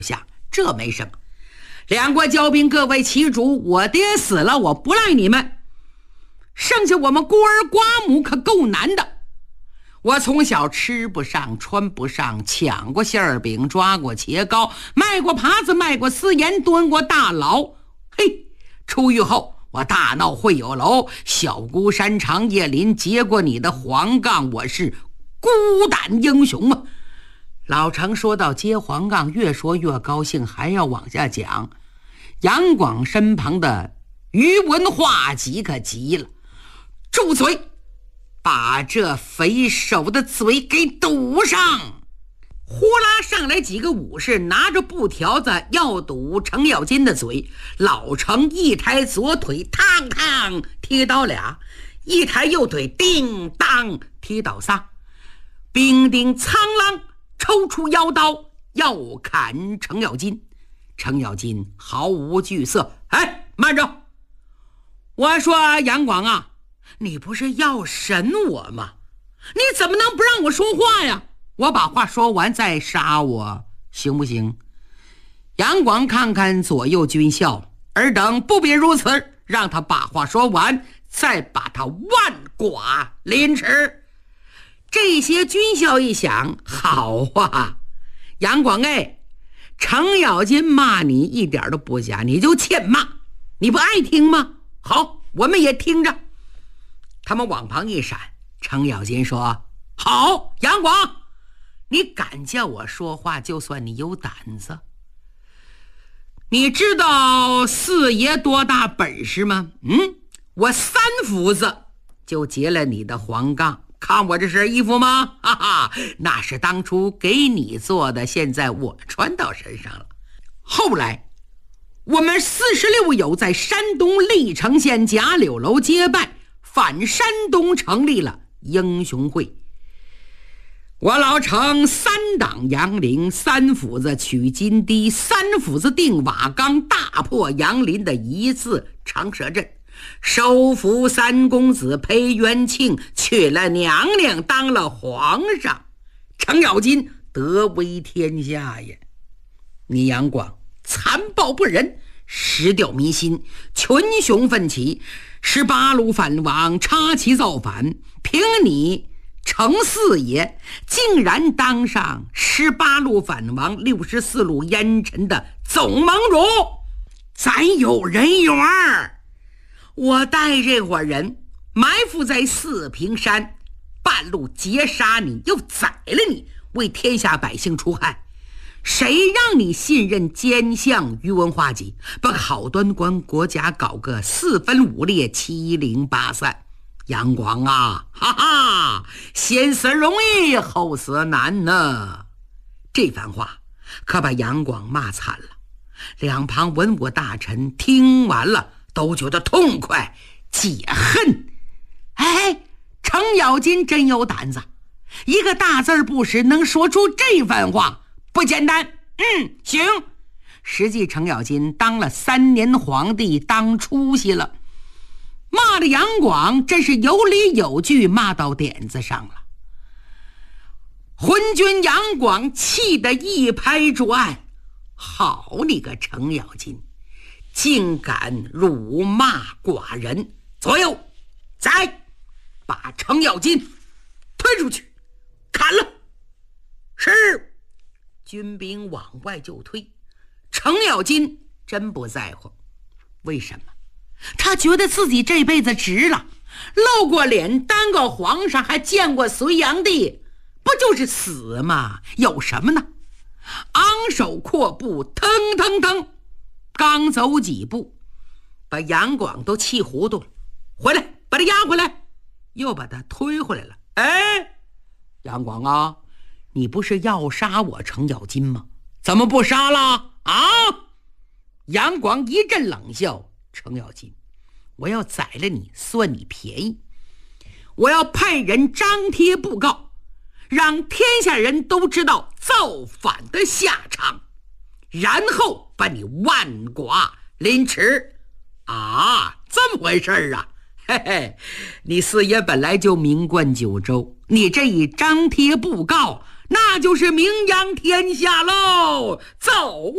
下，这没什么。两国交兵，各为其主，我爹死了，我不赖你们。剩下我们孤儿寡母可够难的。我从小吃不上穿不上，抢过馅儿饼，抓过茄糕，卖过耙子，卖过私盐，蹲过大牢。嘿，出狱后我大闹会友楼，小孤山长叶林，劫过你的黄杠，我是孤胆英雄啊。老程说到接黄杠，越说越高兴，还要往下讲。杨广身旁的于文化及可急了，住嘴，把这匪首的嘴给堵上。呼啦上来几个武士，拿着布条子要堵程咬金的嘴。老程一抬左腿，嘡嘡踢倒俩，一抬右腿，叮当踢倒仨。兵丁苍啷抽出腰刀要砍程咬金。程咬金毫无惧色，哎，慢着！我说杨广啊，你不是要审我吗？你怎么能不让我说话呀？我把话说完再杀我，行不行？杨广看看左右军校，尔等不必如此，让他把话说完，再把他万剐凌迟。这些军校一想，好啊，杨广哎，程咬金骂你一点都不假，你就欠骂，你不爱听吗？好，我们也听着。他们往旁一闪，程咬金说：好，杨广，你敢叫我说话，就算你有胆子。你知道四爷多大本事吗？我3斧子就劫了你的黄杠，看我这身衣服吗？哈哈，那是当初给你做的，现在我穿到身上了。后来我们46友在山东历城县贾柳楼结拜，反山东成立了英雄会。我老程3挡杨凌，3斧子取金堤，3斧子定瓦岗，大破杨林的一字长蛇阵，收服3公子裴元庆，娶了娘娘，当了皇上，程咬金得威天下呀！你杨广残暴不仁，失掉民心，群雄奋起，18路反王插旗造反，凭你程四爷竟然当上18路反王64路烟尘的总盟主，咱有人缘儿。我带这伙人埋伏在四平山，半路截杀你，又宰了你，为天下百姓除害。谁让你信任奸相于文化及，把好端端国家搞个4分5裂，7零8散。杨广啊，哈哈，先死容易后死难呢。这番话可把杨广骂惨了。两旁文武大臣听完了都觉得痛快解恨。哎，程咬金真有胆子，一个大字不识能说出这番话，不简单。行。实际程咬金当了3年皇帝，当出息了。骂的杨广真是有理有据，骂到点子上了。昏君杨广气得一拍桌案，好你个程咬金，竟敢辱骂寡人！左右，再把程咬金推出去，砍了。是。军兵往外就推。程咬金真不在乎，为什么？他觉得自己这辈子值了，露过脸，当个皇上，还见过隋炀帝，不就是死吗？有什么呢？昂首阔步，腾腾腾，刚走几步，把杨广都气糊涂了。回来，把他押回来，又把他推回来了。哎，杨广啊，你不是要杀我程咬金吗？怎么不杀了啊？杨广一阵冷笑，程咬金，我要宰了你，算你便宜。我要派人张贴布告，让天下人都知道造反的下场，然后把你万剐凌迟。啊，这么回事啊？嘿嘿，你四爷本来就名冠九州，你这一张贴布告， 那就是名扬天下喽！走。